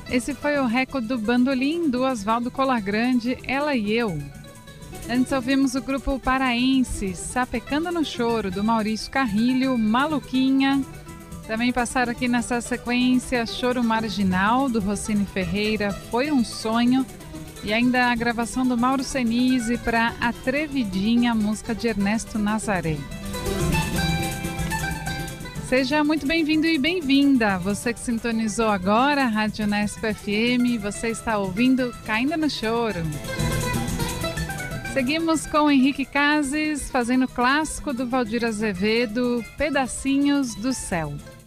Esse foi o recorde do Bandolim, do Oswaldo Colagrande, Ela e Eu. Antes ouvimos o grupo paraense Sapecando no Choro, do Maurício Carrilho, Maluquinha. Também passaram aqui nessa sequência Choro Marginal, do Rossini Ferreira, Foi um Sonho. E ainda a gravação do Mauro Senise para Atrevidinha, música de Ernesto Nazaré. Seja muito bem-vindo e bem-vinda. Você que sintonizou agora a Rádio Unesp FM, você está ouvindo Caindo no Choro. Seguimos com Henrique Cases, fazendo o clássico do Valdir Azevedo, Pedacinhos do Céu.